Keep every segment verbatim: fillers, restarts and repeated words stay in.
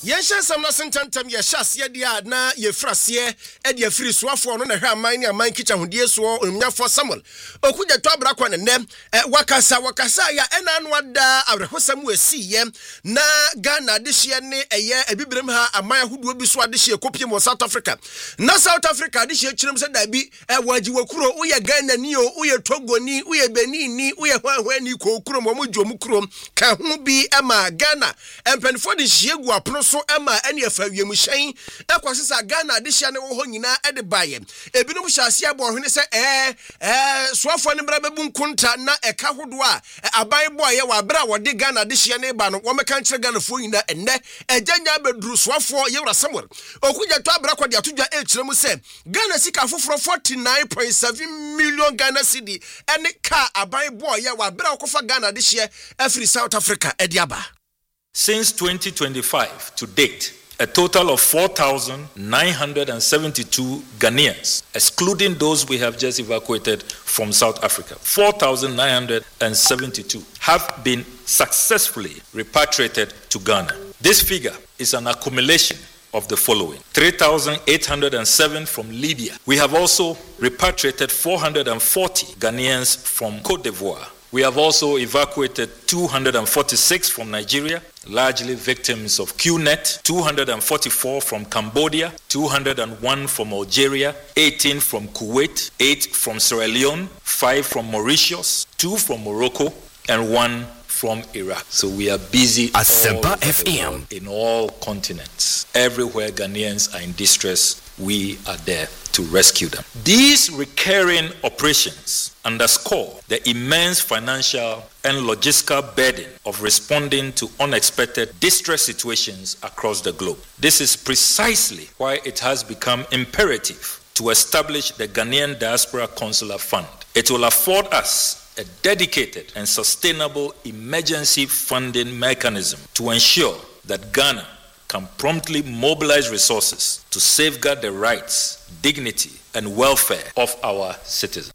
Yensha samna sentantam ye hyase dia na ye frase e dia firi soafo no na hwa aman ne aman kicha hodie so onumnyafo Samuel okudja to abra kwa ne ne wakasa wakasa ya ena no ada abrehosam wesiye na Ghana de hye ne eye ebibrem ha aman ahodo bi so ade hye kopie mo South Africa na South Africa de hye kirem se da bi e waji wakuro uye Ghana ni o uye Togo ni uye Benin ni uye hwanhwan ni ko kuro mo modwo mu kuro ka ho bi ema Ghana empenfo de hye gu apono so ema ene afa wiem hyen ekwasisa Ghana de hye ne wo ho nyina e de baye ebinum hyase abo hwene se eh eh soafo ne bra bebu nkunta na eka hodo a aban bo ye wa bra wo de Ghana de hye ne ba no wo meka nkyere Ghana fo nyina enne ejanya beduru soafo ye wura Samuel okudja to abra kwa de atodwa e kirem se Ghana sika foforo forty-nine point seven million Ghana cedi ene ka aban bo ye wa bra kofa Ghana de hye afri South Africa e de aba. Since twenty twenty-five to date, a total of four thousand nine hundred seventy-two Ghanaians, excluding those we have just evacuated from South Africa, four thousand nine hundred seventy-two have been successfully repatriated to Ghana. This figure is an accumulation of the following: three thousand eight hundred seven from Libya. We have also repatriated four hundred forty Ghanaians from Cote d'Ivoire. We have also evacuated two hundred forty-six from Nigeria, largely victims of Q net, two hundred forty-four from Cambodia, two hundred one from Algeria, eighteen from Kuwait, eight from Sierra Leone, five from Mauritius, two from Morocco, and one from Iraq. So we are busy Asempa F M in all continents. Everywhere Ghanaians are in distress, we are there to rescue them. These recurring operations underscore the immense financial and logistical burden of responding to unexpected distress situations across the globe. This is precisely why it has become imperative to establish the Ghanaian Diaspora Consular Fund. It will afford us a dedicated and sustainable emergency funding mechanism to ensure that Ghana can promptly mobilize resources to safeguard the rights, dignity, and welfare of our citizens.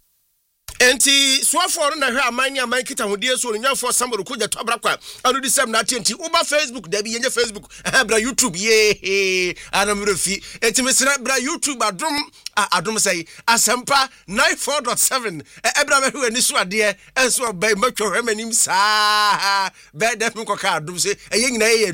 Enti soafo na hwa amani amani kita hodie so nyafo Samuel kudja to abra kwa anu disem na enti uba Facebook da bi yenye Facebook eh bra YouTube ye anamrefi enti mesra bra YouTube adom adom say Asempa ninety-four point seven e bra be hwani so ade enso ba matwo hwemanim saa be da fun koka adom say e nyina